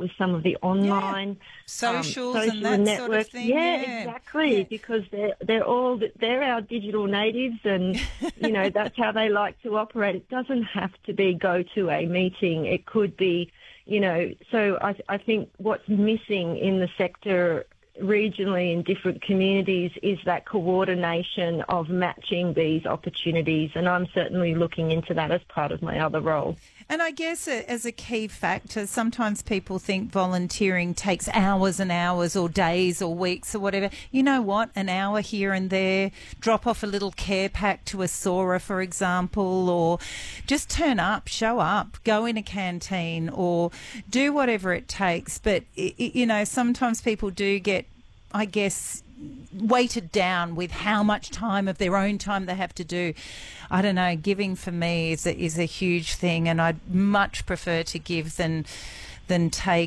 with some of the online socials social and that networks. sort of thing. Yeah, exactly. Because they're our digital natives, and that's how they like to operate. It doesn't have to be go to a meeting. It could be, So I think what's missing in the sector regionally in different communities is that coordination of matching these opportunities, and I'm certainly looking into that as part of my other role. And I guess as a key factor, sometimes people think volunteering takes hours and hours or days or weeks or whatever. You know what? An hour here and there, drop off a little care pack to a SORA, for example, or just turn up, show up, go in a canteen or do whatever it takes. But, sometimes people do get, I guess, weighted down with how much time of their own time they have to do. I don't know, giving for me is a huge thing, and I'd much prefer to give than take.